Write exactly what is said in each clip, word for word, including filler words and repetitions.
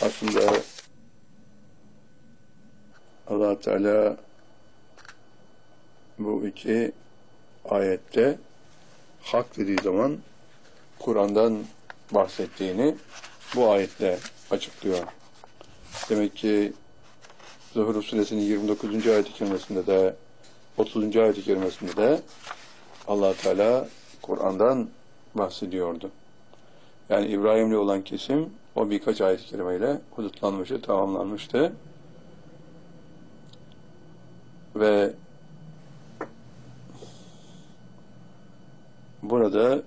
Aslında Allah Teala bu iki ayette hak dediği zaman Kur'an'dan bahsettiğini bu ayetle açıklıyor. Demek ki Zuhruf Suresinin yirmi dokuzuncu ayet-i kerimesinde de otuzuncu ayet-i kerimesinde de Allah Teala Kur'an'dan bahsediyordu. Yani İbrahimli olan kesim o birkaç ayet-i kerimeyle hudutlanmıştı, tamamlanmıştı. Ve burada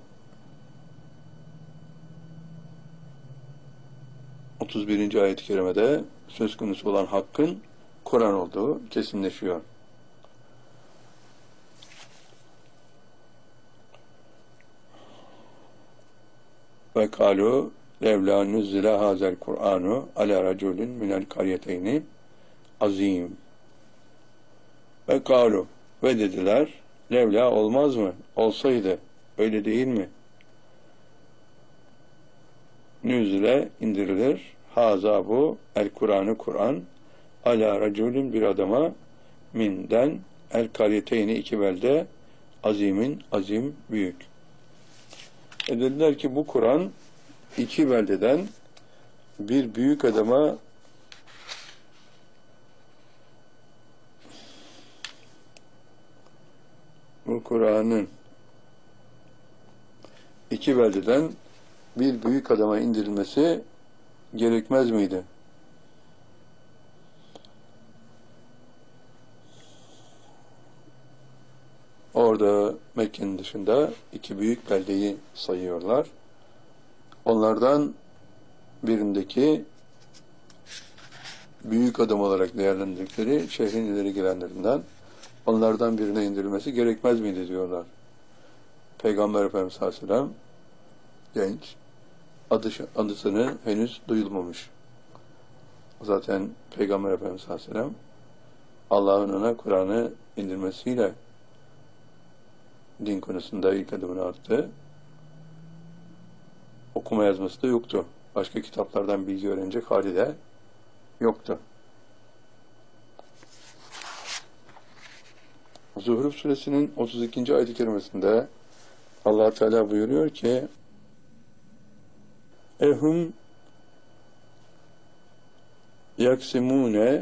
otuz birinci ayet-i kerimede söz konusu olan hakkın Kur'an olduğu kesinleşiyor. Ve kalu levla nuzzile hazel Kur'anu ala raculin minel karyeteyni azim. Ve kalu ve dediler levla olmaz mı? Olsaydı öyle değil mi? Nüzile indirilir. Haza bu el Kur'an'ı Kur'an ala raculin bir adama minden el karyeteyni iki belde azimin azim büyük. E dediler ki bu Kur'an iki beldeden bir büyük adama bu Kur'an'ın iki beldeden bir büyük adama indirilmesi gerekmez miydi? Orada Mekke'nin dışında iki büyük beldeyi sayıyorlar. Onlardan birindeki büyük adam olarak değerlendirdikleri şehrin ileri gelenlerinden onlardan birine indirilmesi gerekmez miydi diyorlar. Peygamber Efendimiz sallallahu aleyhi ve sellem genç, adı, adısını henüz duyulmamış. Zaten Peygamber Efendimiz sallallahu aleyhi ve sellem Allah'ın ona Kur'an'ı indirmesiyle din konusunda ilk adımını attı. Okuma yazması da yoktu. Başka kitaplardan bilgi öğrenecek hali de yoktu. Zuhruf Suresinin otuz ikinci ayet-i kerimesinde Allah Teala buyuruyor ki ehum yaksimune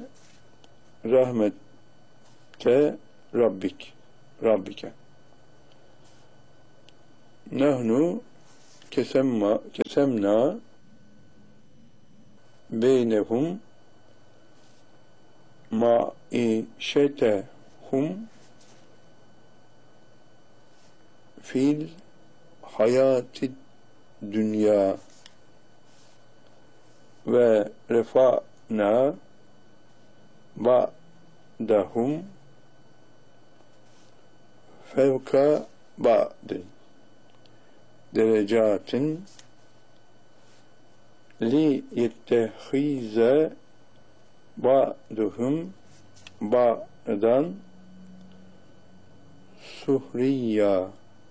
rahmete rabbik rabbike nahnu kesemma kesemna beynehum maişetehum fil hayati dünya ve refa'na ba'dahum fevka ba'din derecatin li yettehize ba'duhum ba'dan suhriyya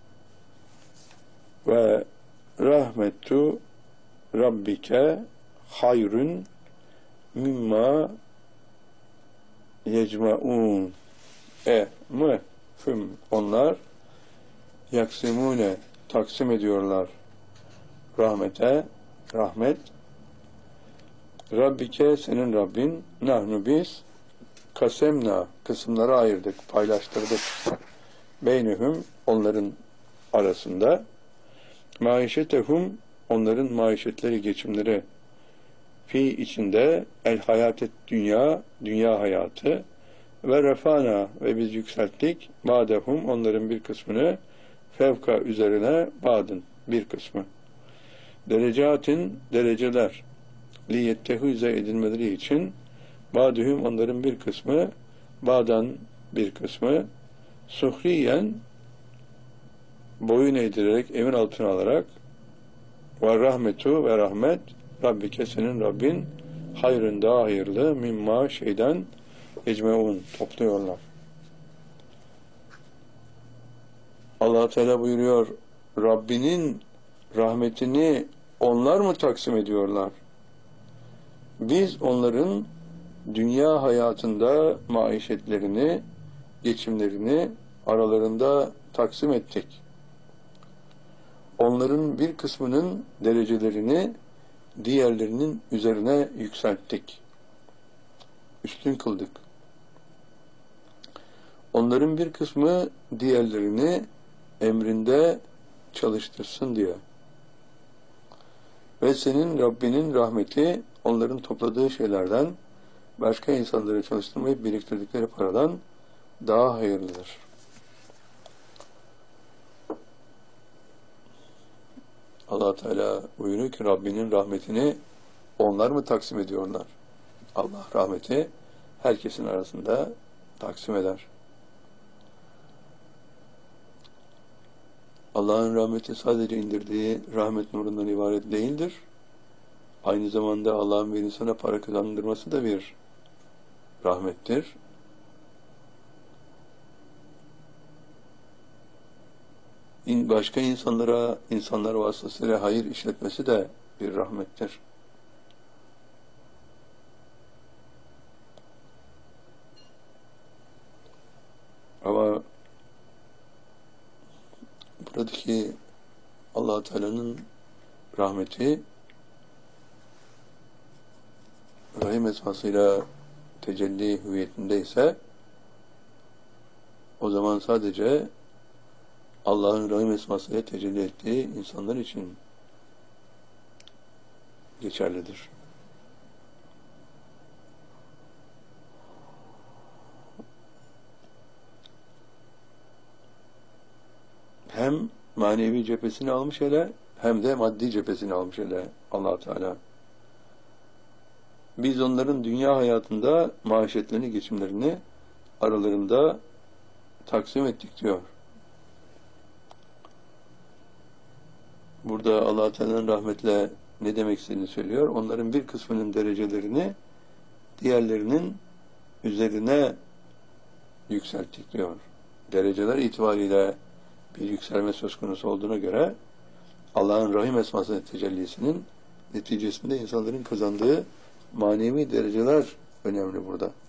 ve rahmetu rabbike hayrun mimma yecmaun e mı hüm onlar yaksimune taksim ediyorlar rahmete rahmet Rabbike senin Rabbin nahnu biz kasemna kısımlara ayırdık paylaştırdık beynehum onların arasında maişetehum onların maişetleri geçimleri fi içinde el hayatet dünya dünya hayatı ve refana ve biz yükselttik ba'dehum onların bir kısmını fevka üzerine ba'dın bir kısmı derecatin dereceler liyettehuze edilmeleri için ba'dühüm onların bir kısmı ba'dan bir kısmı suhriyen boyun eğdirerek emir altına alarak ve rahmetu ve rahmet Rabbike senin Rabbin hayrın daha hayırlı mimma şeyden ecmeun topluyorlar. Allah Teala buyuruyor Rabbinin rahmetini onlar mı taksim ediyorlar? Biz onların dünya hayatında maişetlerini, geçimlerini aralarında taksim ettik. Onların bir kısmının derecelerini diğerlerinin üzerine yükselttik. Üstün kıldık. Onların bir kısmı diğerlerini emrinde çalıştırsın diye. Ve senin Rabbinin rahmeti onların topladığı şeylerden başka insanları çalıştırmayıp biriktirdikleri paradan daha hayırlıdır. Allah Teala buyuruyor ki Rabbinin rahmetini onlar mı taksim ediyorlar? Allah rahmeti herkesin arasında taksim eder. Allah'ın rahmeti sadece indirdiği rahmet nurundan ibaret değildir. Aynı zamanda Allah'ın bir insana para kazandırması da bir rahmettir. Başka insanlara, insanlar vasıtasıyla hayır işletmesi de bir rahmettir. Ama buradaki Allah Teala'nın rahmeti rahim esmasıyla tecelli hüviyetindeyse o zaman sadece Allah'ın rahim esmasıyla tecelli ettiği insanlar için geçerlidir. Hem manevi cephesini almış hele hem de maddi cephesini almış hele Allah Teala. Biz onların dünya hayatında maişetlerini, geçimlerini aralarında taksim ettik diyor. Burada Allah Teala'nın rahmetle ne demek istediğini söylüyor. Onların bir kısmının derecelerini diğerlerinin üzerine yükselttik diyor. Dereceler itibariyle bir yükselme söz konusu olduğuna göre Allah'ın rahim esması tecellisinin neticesinde insanların kazandığı manevi dereceler önemli burada.